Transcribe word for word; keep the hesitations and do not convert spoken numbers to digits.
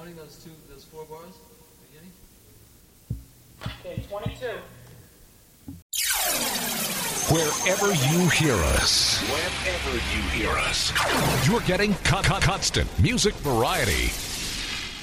counting those two, those four bars? Beginning? Okay, twenty-two. Wherever you hear us, wherever you hear us, you're getting con- con- constant music variety.